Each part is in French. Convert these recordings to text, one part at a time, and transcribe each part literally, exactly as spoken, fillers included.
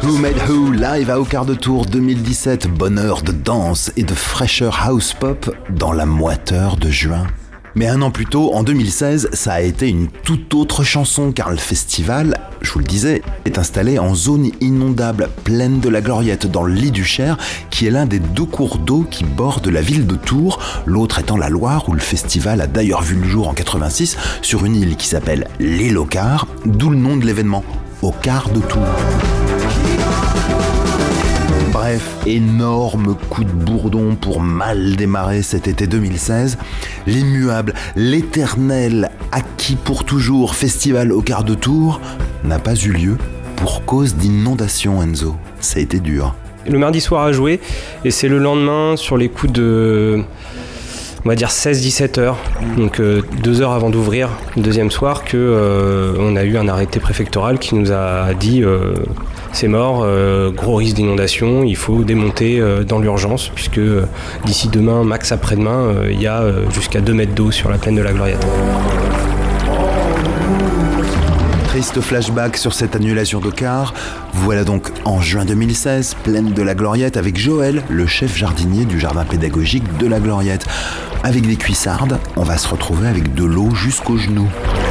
Who Made Who live à Au Quart de Tour deux mille dix-sept, bonheur de danse et de fraîcheur house pop dans la moiteur de juin. Mais un an plus tôt, en deux mille seize, ça a été une toute autre chanson car le festival, je vous le disais, est installé en zone inondable, pleine de la Gloriette dans le Lit du Cher, qui est l'un des deux cours d'eau qui bordent la ville de Tours, l'autre étant la Loire où le festival a d'ailleurs vu le jour en quatre-vingt-six sur une île qui s'appelle l'île Au Quart, d'où le nom de l'événement, Au Quart de Tours. Bref, énorme coup de bourdon pour mal démarrer cet été deux mille seize. L'immuable, l'éternel, acquis pour toujours festival Au Quart de Tours n'a pas eu lieu pour cause d'inondation, Enzo. Ça a été dur. Le mardi soir a joué et c'est le lendemain sur les coups de... on va dire seize à dix-sept heures, donc euh, deux heures avant d'ouvrir le deuxième soir, que euh, on a eu un arrêté préfectoral qui nous a dit euh, c'est mort, euh, gros risque d'inondation, il faut démonter euh, dans l'urgence, puisque euh, d'ici demain, max après-demain, il euh, y a euh, jusqu'à deux mètres d'eau sur la plaine de la Gloriette. Triste flashback sur cette annulation d'Au Quart. Voilà donc en juin deux mille seize, plaine de la Gloriette, avec Joël, le chef jardinier du jardin pédagogique de la Gloriette. Avec des cuissardes, on va se retrouver avec de l'eau jusqu'aux genoux.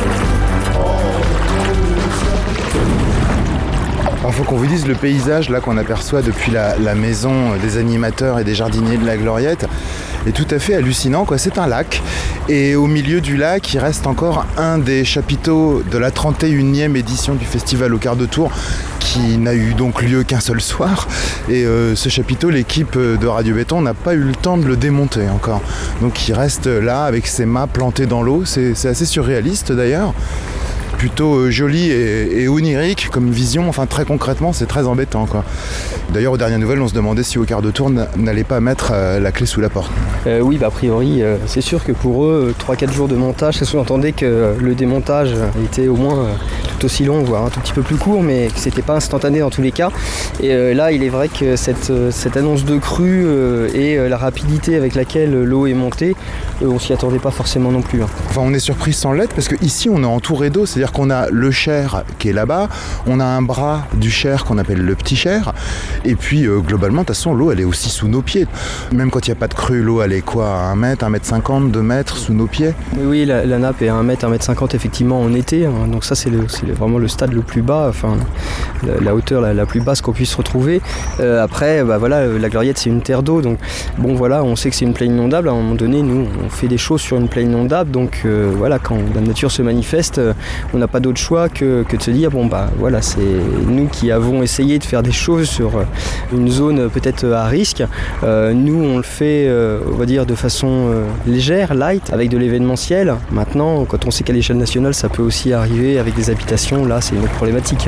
Il faut qu'on vous dise le paysage là qu'on aperçoit depuis la, la maison des animateurs et des jardiniers de la Gloriette est tout à fait hallucinant, quoi. C'est un lac et au milieu du lac il reste encore un des chapiteaux de la trente et unième édition du festival Au Quart de Tours qui n'a eu donc lieu qu'un seul soir et euh, ce chapiteau, l'équipe de Radio Béton n'a pas eu le temps de le démonter encore, donc il reste là avec ses mâts plantés dans l'eau. C'est, c'est assez surréaliste d'ailleurs, plutôt euh, joli et, et onirique comme vision. Enfin, très concrètement, c'est très embêtant, quoi. D'ailleurs, aux dernières nouvelles, on se demandait si Au Quart de Tour n'allait pas mettre euh, la clé sous la porte. Euh, oui, bah, a priori, euh, c'est sûr que pour eux, trois à quatre jours de montage, ça sous-entendait que euh, le démontage était au moins euh, tout aussi long, voire un tout petit peu plus court, mais que c'était pas instantané dans tous les cas. Et euh, là, il est vrai que cette, euh, cette annonce de crue euh, et euh, la rapidité avec laquelle l'eau est montée, euh, on s'y attendait pas forcément non plus. Hein. Enfin, on est surpris sans l'être parce qu'ici, on est entouré d'eau, c'est-à-dire qu'on a le Cher qui est là-bas, on a un bras du Cher qu'on appelle le Petit Cher, et puis euh, globalement, de toute façon, l'eau elle est aussi sous nos pieds. Même quand il n'y a pas de crue, l'eau elle est quoi, à un mètre, un mètre cinquante, deux mètres sous nos pieds? Oui, oui, la, la nappe est à un mètre, un mètre cinquante effectivement en été, hein, donc ça c'est, le, c'est vraiment le stade le plus bas, enfin la, la hauteur la, la plus basse qu'on puisse retrouver. Euh, après, bah, voilà, la Gloriette c'est une terre d'eau, donc bon voilà, on sait que c'est une plaine inondable, à un moment donné, nous on fait des choses sur une plaine inondable, donc euh, voilà, quand la nature se manifeste, euh, on n'a pas d'autre choix que, que de se dire bon bah voilà, c'est nous qui avons essayé de faire des choses sur une zone peut-être à risque. Euh, nous on le fait euh, on va dire de façon euh, légère, light, avec de l'événementiel. Maintenant, quand on sait qu'à l'échelle nationale ça peut aussi arriver avec des habitations, là c'est une autre problématique.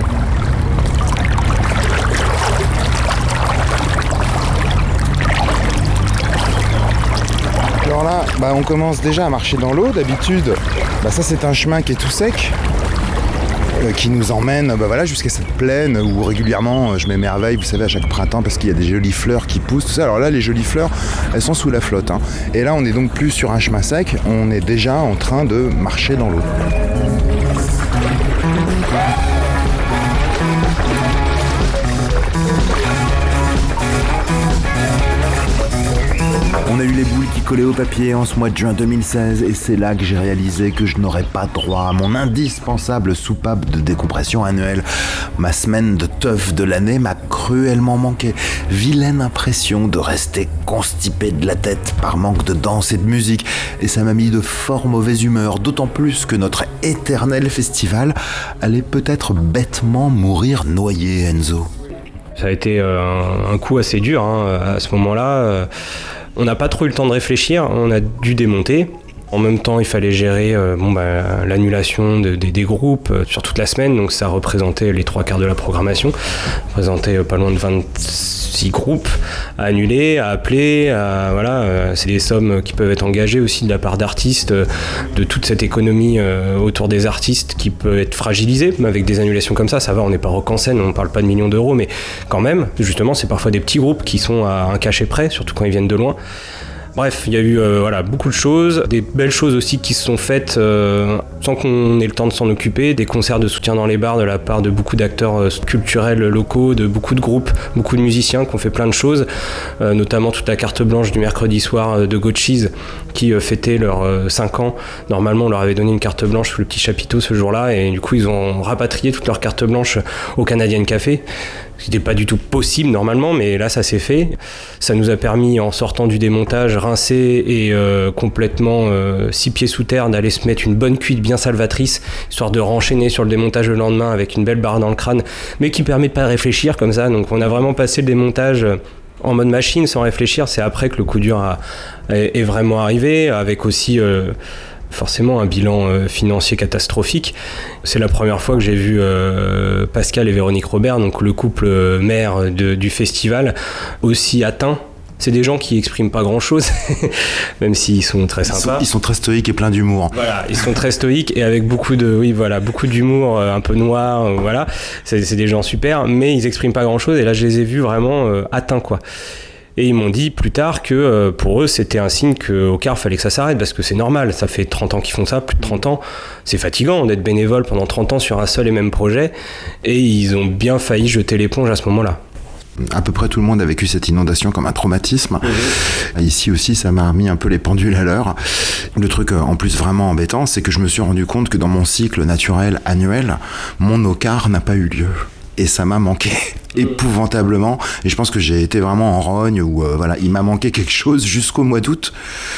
Alors là, bah, on commence déjà à marcher dans l'eau. D'habitude, bah, ça c'est un chemin qui est tout sec, qui nous emmène bah voilà, jusqu'à cette plaine où régulièrement je m'émerveille, vous savez, à chaque printemps parce qu'il y a des jolies fleurs qui poussent, tout ça. Alors là, les jolies fleurs, elles sont sous la flotte, hein. Et là, on n'est donc plus sur un chemin sec, on est déjà en train de marcher dans l'eau. On a eu les boules qui collaient au papier en ce mois de juin deux mille seize et c'est là que j'ai réalisé que je n'aurais pas droit à mon indispensable soupape de décompression annuelle. Ma semaine de teuf de l'année m'a cruellement manqué. Vilaine impression de rester constipé de la tête par manque de danse et de musique. Et ça m'a mis de fort mauvaise humeur, d'autant plus que notre éternel festival allait peut-être bêtement mourir noyé, Enzo. Ça a été euh, un, un coup assez dur hein, à ce moment-là. Euh, On n'a pas trop eu le temps de réfléchir, on a dû démonter. En même temps, il fallait gérer euh, bon, bah, l'annulation de, de, des groupes euh, sur toute la semaine, donc ça représentait les trois quarts de la programmation. Ça représentait euh, pas loin de vingt-six groupes à annuler, à appeler. À, voilà, euh, c'est des sommes qui peuvent être engagées aussi de la part d'artistes, euh, de toute cette économie euh, autour des artistes qui peut être fragilisée. Mais avec des annulations comme ça, ça va, on n'est pas rock en scène, on ne parle pas de millions d'euros, mais quand même, justement, c'est parfois des petits groupes qui sont à un cachet près, surtout quand ils viennent de loin. Bref, il y a eu euh, voilà, beaucoup de choses, des belles choses aussi qui se sont faites euh, sans qu'on ait le temps de s'en occuper, des concerts de soutien dans les bars de la part de beaucoup d'acteurs euh, culturels locaux, de beaucoup de groupes, beaucoup de musiciens qui ont fait plein de choses, euh, notamment toute la carte blanche du mercredi soir euh, de Goat Cheese qui euh, fêtait leurs euh, cinq ans. Normalement, on leur avait donné une carte blanche sous le petit chapiteau ce jour-là et du coup, ils ont rapatrié toute leur carte blanche au Canadian Café. Ce n'était pas du tout possible normalement, mais là ça s'est fait. Ça nous a permis, en sortant du démontage, rincé et euh, complètement euh, six pieds sous terre, d'aller se mettre une bonne cuite bien salvatrice, histoire de renchaîner sur le démontage le lendemain avec une belle barre dans le crâne, mais qui permet de pas réfléchir comme ça. Donc on a vraiment passé le démontage en mode machine sans réfléchir. C'est après que le coup dur a, est, est vraiment arrivé, avec aussi... Euh, forcément un bilan euh, financier catastrophique. C'est la première fois que j'ai vu euh, Pascal et Véronique Robert, donc le couple euh, maire de, du festival, aussi atteint. C'est des gens qui expriment pas grand chose, même s'ils sont très sympas. Ils sont, ils sont très stoïques et pleins d'humour. Voilà, ils sont très stoïques et avec beaucoup de, oui, voilà, beaucoup d'humour, euh, un peu noir, euh, voilà. C'est, c'est des gens super, mais ils expriment pas grand chose. Et là, je les ai vus vraiment euh, atteints, quoi. Et ils m'ont dit plus tard que euh, pour eux, c'était un signe qu'au car, il fallait que ça s'arrête, parce que c'est normal, ça fait trente ans qu'ils font ça, plus de trente ans. C'est fatigant d'être bénévole pendant trente ans sur un seul et même projet, et ils ont bien failli jeter l'éponge à ce moment-là. À peu près tout le monde a vécu cette inondation comme un traumatisme. Mmh. Ici aussi, ça m'a remis un peu les pendules à l'heure. Le truc en plus vraiment embêtant, c'est que je me suis rendu compte que dans mon cycle naturel annuel, mon OCAR n'a pas eu lieu. Et ça m'a manqué épouvantablement. Et je pense que j'ai été vraiment en rogne, où euh, voilà, il m'a manqué quelque chose jusqu'au mois d'août.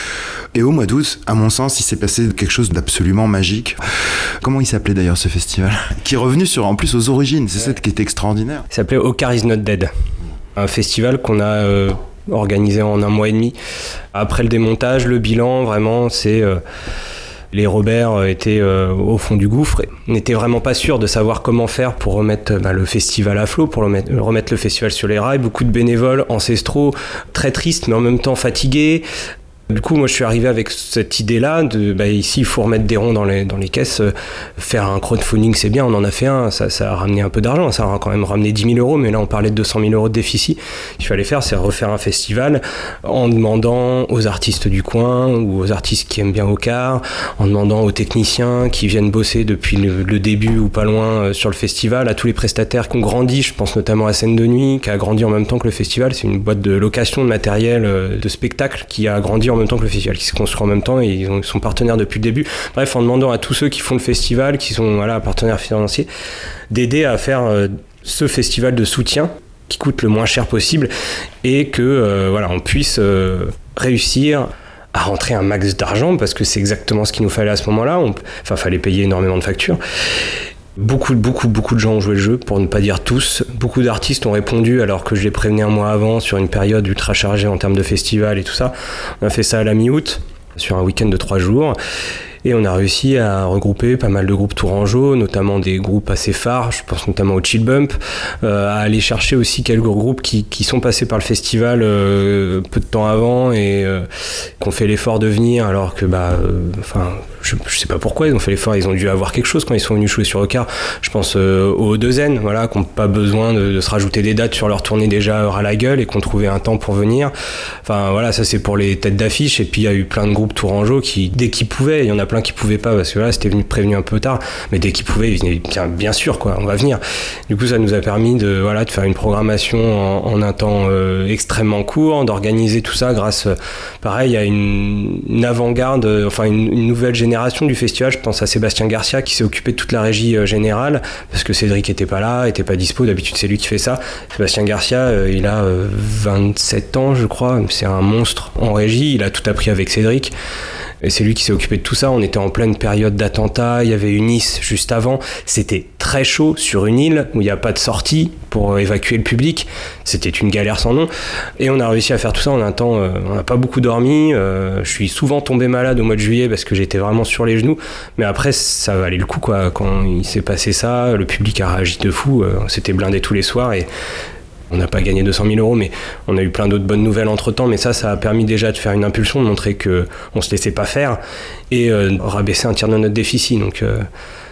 Et au mois d'août, à mon sens, il s'est passé quelque chose d'absolument magique. Comment il s'appelait d'ailleurs ce festival ? Qui est revenu sur, en plus aux origines, c'est ça qui est extraordinaire. Il s'appelait OCAR is not dead. Un festival qu'on a euh, organisé en un mois et demi. Après le démontage, le bilan, vraiment, c'est... Euh, Les Robert étaient euh, au fond du gouffre. On n'était vraiment pas sûr de savoir comment faire pour remettre bah, le festival à flot, pour remettre, remettre le festival sur les rails. Beaucoup de bénévoles ancestraux, très tristes mais en même temps fatigués. Du coup, moi, je suis arrivé avec cette idée-là de, bah, ici, il faut remettre des ronds dans les, dans les caisses. Euh, faire un crowdfunding, c'est bien, on en a fait un, ça, ça a ramené un peu d'argent, ça a quand même ramené dix mille euros, mais là, on parlait de deux cent mille euros de déficit. Ce qu'il fallait faire, c'est refaire un festival en demandant aux artistes du coin ou aux artistes qui aiment bien OCAR, en demandant aux techniciens qui viennent bosser depuis le, le début ou pas loin euh, sur le festival, à tous les prestataires qui ont grandi, je pense notamment à Scène de Nuit, qui a grandi en même temps que le festival. C'est une boîte de location de matériel, euh, de spectacle qui a grandi en en même temps que le festival, qui se construit en même temps, et ils, ont, ils sont partenaires depuis le début. Bref, en demandant à tous ceux qui font le festival, qui sont voilà, partenaires financiers, d'aider à faire euh, ce festival de soutien qui coûte le moins cher possible, et que euh, voilà, on puisse euh, réussir à rentrer un max d'argent, parce que c'est exactement ce qu'il nous fallait à ce moment-là. On, enfin, fallait payer énormément de factures. Beaucoup, beaucoup, beaucoup de gens ont joué le jeu, pour ne pas dire tous. Beaucoup d'artistes ont répondu, alors que je les prévenais un mois avant, sur une période ultra chargée en termes de festival et tout ça. On a fait ça à la mi-août, sur un week-end de trois jours. Et on a réussi à regrouper pas mal de groupes tourangeaux, notamment des groupes assez phares, je pense notamment au Chill Bump, euh, à aller chercher aussi quelques groupes qui, qui sont passés par le festival euh, peu de temps avant et euh, qui ont fait l'effort de venir, alors que bah, euh, enfin, je, je sais pas pourquoi ils ont fait l'effort, ils ont dû avoir quelque chose quand ils sont venus jouer sur OCAR. Je pense euh, aux deux N, voilà, qui n'ont pas besoin de, de se rajouter des dates sur leur tournée déjà à la gueule et qui ont trouvé un temps pour venir. Enfin voilà, ça c'est pour les têtes d'affiche. Et puis il y a eu plein de groupes tourangeaux qui, dès qu'ils pouvaient, il y en a plein qui pouvaient pas parce que là c'était venu prévenu un peu tard, mais dès qu'ils pouvaient, ils venaient bien, bien sûr quoi, on va venir. Du coup ça nous a permis de voilà de faire une programmation en, en un temps euh, extrêmement court, d'organiser tout ça grâce euh, pareil à une, une avant-garde, euh, enfin une, une nouvelle génération du festival. Je pense à Sébastien Garcia qui s'est occupé de toute la régie euh, générale parce que Cédric était pas là, était pas dispo. D'habitude c'est lui qui fait ça. Sébastien Garcia, euh, il a euh, vingt-sept ans je crois, c'est un monstre en régie. Il a tout appris avec Cédric. Et c'est lui qui s'est occupé de tout ça. On était en pleine période d'attentat, il y avait une Nice juste avant. C'était très chaud sur une île où il n'y a pas de sortie pour évacuer le public. C'était une galère sans nom. Et on a réussi à faire tout ça en un temps. Euh, on n'a pas beaucoup dormi. Euh, je suis souvent tombé malade au mois de juillet parce que j'étais vraiment sur les genoux. Mais après, ça valait le coup, quoi. Quand il s'est passé ça, le public a réagi de fou. Euh, c'était blindé tous les soirs et on n'a pas gagné deux cent mille euros, mais on a eu plein d'autres bonnes nouvelles entre-temps. Mais ça, ça a permis déjà de faire une impulsion, de montrer qu'on ne se laissait pas faire et euh, rabaisser un tiers de notre déficit. Donc, euh,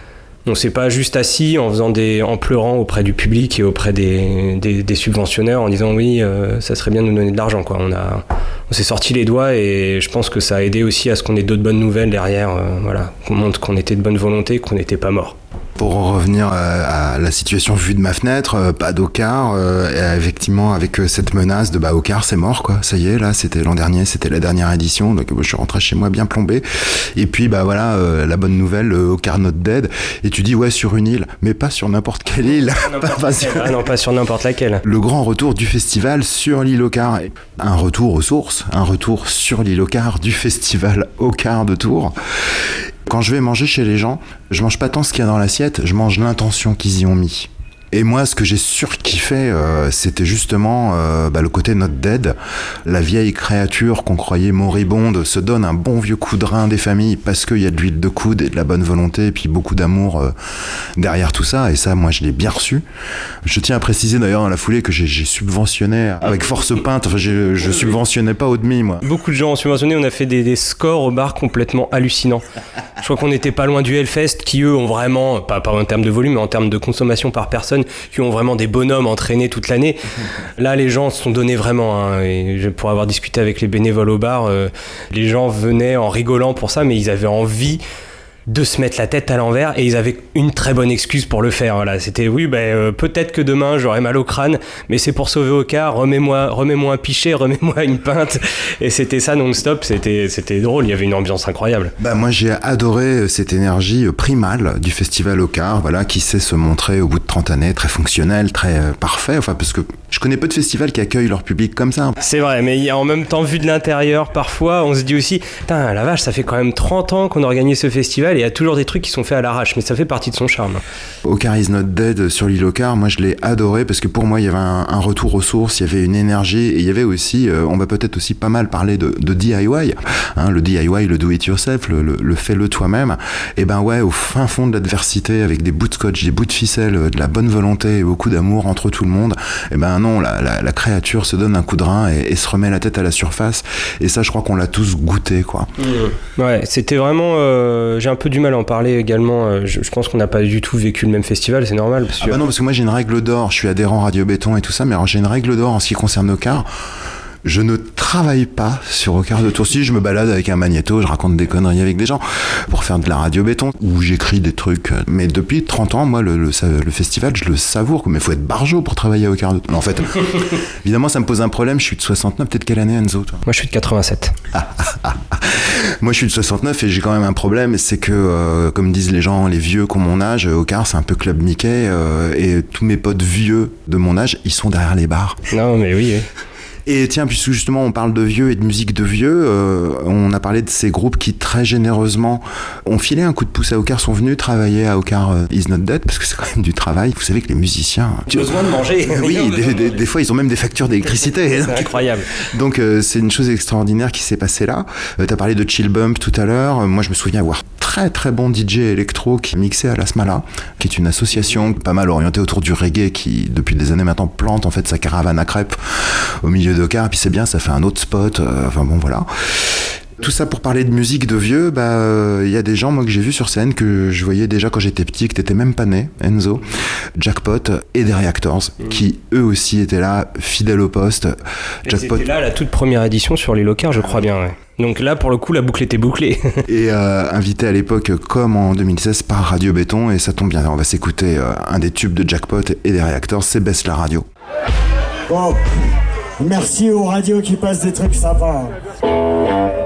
On s'est pas juste assis en faisant des, en pleurant auprès du public et auprès des, des, des subventionnaires en disant oui, euh, ça serait bien de nous donner de l'argent, quoi. On a, on s'est sorti les doigts et je pense que ça a aidé aussi à ce qu'on ait d'autres bonnes nouvelles derrière, euh, voilà, qu'on montre qu'on était de bonne volonté, qu'on n'était pas mort. Pour revenir à la situation vue de ma fenêtre, pas d'Okar, euh, effectivement avec cette menace de bah Okar c'est mort quoi, ça y est là c'était l'an dernier, c'était la dernière édition, donc je suis rentré chez moi bien plombé. Et puis bah voilà euh, la bonne nouvelle, Okar not dead. Et tu dis ouais sur une île, mais pas sur n'importe quelle île. pas, pas sur... Ah non pas sur n'importe laquelle. Le grand retour du festival sur l'île Okar, un retour aux sources, un retour sur l'île Okar du festival Okar de Tours. Quand je vais manger chez les gens, je mange pas tant ce qu'il y a dans l'assiette, je mange l'intention qu'ils y ont mis. Et moi, ce que j'ai surkiffé, euh, c'était justement euh, bah, le côté not dead. La vieille créature qu'on croyait moribonde se donne un bon vieux coup de rein des familles parce qu'il y a de l'huile de coude et de la bonne volonté et puis beaucoup d'amour euh, derrière tout ça. Et ça, moi, je l'ai bien reçu. Je tiens à préciser d'ailleurs dans la foulée que j'ai, j'ai subventionné avec Force Peinte. Enfin, j'ai, je subventionnais pas au demi, moi. Beaucoup de gens ont subventionné. On a fait des, des scores au bar complètement hallucinants. Je crois qu'on n'était pas loin du Hellfest qui, eux, ont vraiment, pas, pas en termes de volume, mais en termes de consommation par personne, qui ont vraiment des bonhommes entraînés toute l'année. Là, les gens se sont donnés vraiment. Hein, et pour avoir discuté avec les bénévoles au bar, euh, les gens venaient en rigolant pour ça, mais ils avaient envie de se mettre la tête à l'envers et ils avaient une très bonne excuse pour le faire. Voilà, c'était oui, ben euh, peut-être que demain j'aurai mal au crâne, mais c'est pour sauver Okar. Remets-moi, remets-moi un pichet, remets-moi une pinte. Et c'était ça non-stop. C'était, c'était drôle. Il y avait une ambiance incroyable. Bah moi j'ai adoré cette énergie primale du festival Okar, voilà, qui sait se montrer au bout de trente années très fonctionnel, très euh, parfait. Enfin parce que je connais peu de festivals qui accueillent leur public comme ça. C'est vrai, mais en même temps vu de l'intérieur, parfois on se dit aussi, putain la vache, ça fait quand même trente ans qu'on organise ce festival. Et il y a toujours des trucs qui sont faits à l'arrache, mais ça fait partie de son charme. Okar is not dead sur l'île Okar, moi je l'ai adoré parce que pour moi il y avait un, un retour aux sources, il y avait une énergie et il y avait aussi, euh, on va peut-être aussi pas mal parler de, de D I Y, hein, le D I Y, le do it yourself, le, le, le fais-le toi-même. Et ben ouais, au fin fond de l'adversité, avec des bouts de scotch, des bouts de ficelle, de la bonne volonté et beaucoup d'amour entre tout le monde, et ben non, la, la, la créature se donne un coup de rein et, et se remet la tête à la surface. Et ça, je crois qu'on l'a tous goûté, quoi. Mmh. Ouais, c'était vraiment, euh, j'ai un peu du mal à en parler également. Je, je pense qu'on n'a pas du tout vécu le même festival, c'est normal. Parce que... Ah bah non, parce que moi j'ai une règle d'or, je suis adhérent Radio Béton et tout ça, mais alors j'ai une règle d'or en ce qui concerne Okar. Je ne travaille pas sur Okar de Tours. Si je me balade avec un magnéto, je raconte des conneries avec des gens pour faire de la radio béton ou j'écris des trucs. Mais depuis trente ans, moi, le, le, le festival, je le savoure. Mais il faut être barjot pour travailler à Okar de Tours. En fait, évidemment, ça me pose un problème. Je suis de soixante-neuf. Peut-être quelle année, Enzo, toi ? Moi, je suis de quatre-vingt-sept. Ah, ah, ah, ah. Moi, je suis de soixante-neuf et j'ai quand même un problème. C'est que, euh, comme disent les gens, les vieux qui ont mon âge, Okar, c'est un peu Club Mickey. Euh, et tous mes potes vieux de mon âge, ils sont derrière les bars. Non, mais oui, oui. Et tiens, puisque justement on parle de vieux et de musique de vieux, euh, on a parlé de ces groupes qui très généreusement ont filé un coup de pouce à Okar, sont venus travailler à Okar euh, is not dead, parce que c'est quand même du travail. Vous savez que les musiciens... Tu as besoin de manger. Oui, des, des, des fois ils ont même des factures d'électricité. C'est incroyable. Donc euh, c'est une chose extraordinaire qui s'est passée là. Euh, tu as parlé de Chill Bump tout à l'heure. Euh, moi je me souviens avoir très très bon D J électro qui mixait à la Smala, qui est une association pas mal orientée autour du reggae qui depuis des années maintenant plante en fait sa caravane à crêpes au milieu d'Okar, et puis c'est bien, ça fait un autre spot, euh, enfin bon voilà. Tout ça pour parler de musique de vieux, bah il euh, y a des gens moi que j'ai vu sur scène que je voyais déjà quand j'étais petit, que t'étais même pas né, Enzo, Jackpot et des Reactors, mmh. qui eux aussi étaient là, fidèles au poste. Et Jackpot... c'était là la toute première édition sur l'île Okar, je crois bien, ouais. Donc là, pour le coup, la boucle était bouclée. Et euh, invité à l'époque, comme en deux mille seize, par Radio Béton, et ça tombe bien, on va s'écouter euh, un des tubes de Jackpot et des Reactors, c'est Baisse la radio. Bon, merci aux radios qui passent des trucs sympas.